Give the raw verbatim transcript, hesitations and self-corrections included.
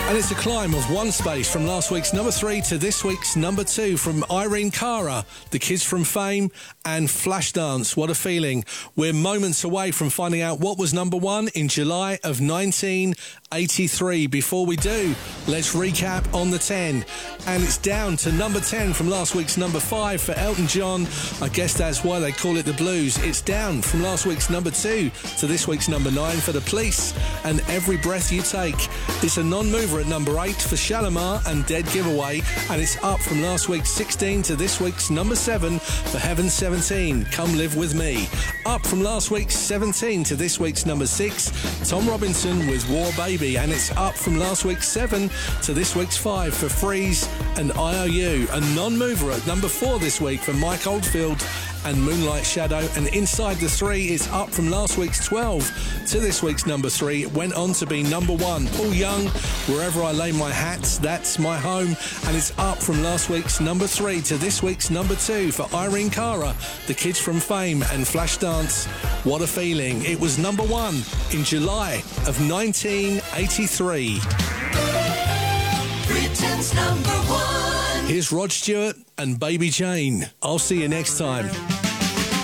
And it's a climb of one space from last week's number three to this week's number two from Irene Cara, The Kids from Fame, and Flashdance. What a feeling. We're moments away from finding out what was number one in July of nineteen eighty-three. Before we do, let's recap on the ten. And it's down to number ten from last week's number five for Elton John. I guess that's why they call it the blues. It's down from last week's number two to this week's number nine for The Police and Every Breath You Take. It's a non-mover at number eight for Shalimar and Dead Giveaway, and it's up from last week's sixteen to this week's number seven for Heaven seventeen, Come Live With Me. Up from last week's seventeen to this week's number six, Tom Robinson with War Baby, and it's up from last week's seven to this week's five for Freeze and I O U. A non-mover at number four this week for Mike Oldfield and Moonlight Shadow, and inside the three is up from last week's twelve to this week's number three. It went on to be number one. Paul Young, Wherever I Lay My Hat, That's My Home, and it's up from last week's number three to this week's number two for Irene Cara, The Kids from Fame, and Flashdance. What a feeling. It was number one in July of nineteen eighty-three. Britain's number one. Here's Rod Stewart and Baby Jane. I'll see you next time.